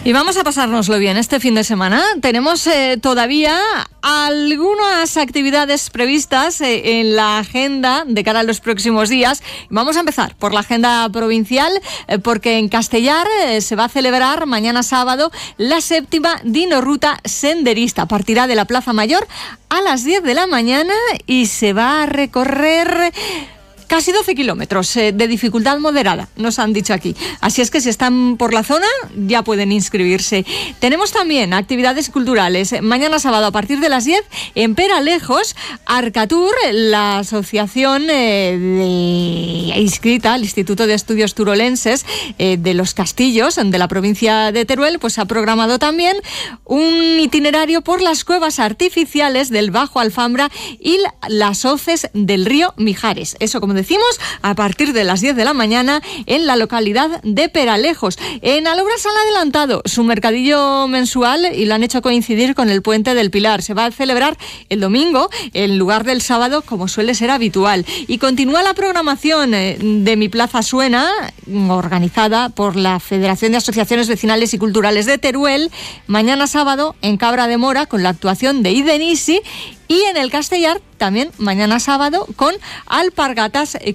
Y vamos a pasárnoslo bien este fin de semana. Tenemos todavía algunas actividades previstas en la agenda de cara a los próximos días. Vamos a empezar por la agenda provincial, porque en Castellar se va a celebrar mañana sábado la 7ª Dinorruta Senderista. Partirá de la Plaza Mayor a las 10 de la mañana y se va a recorrer casi 12 kilómetros de dificultad moderada, nos han dicho aquí. Así es que si están por la zona, ya pueden inscribirse. Tenemos también actividades culturales. Mañana sábado, a partir de las 10, en Peralejos, Arcatur, la asociación inscrita al Instituto de Estudios Turolenses de los Castillos, de la provincia de Teruel, pues ha programado también un itinerario por las cuevas artificiales del Bajo Alfambra y las hoces del río Mijares. Eso, como decimos, a partir de las 10 de la mañana en la localidad de Peralejos. En Alobras han adelantado su mercadillo mensual y lo han hecho coincidir con el Puente del Pilar. Se va a celebrar el domingo en lugar del sábado, como suele ser habitual. Y continúa la programación de Mi Plaza Suena, organizada por la Federación de Asociaciones Vecinales y Culturales de Teruel, mañana sábado en Cabra de Mora con la actuación de Idenisi. Y en el Castellar, también mañana sábado, con alpargatas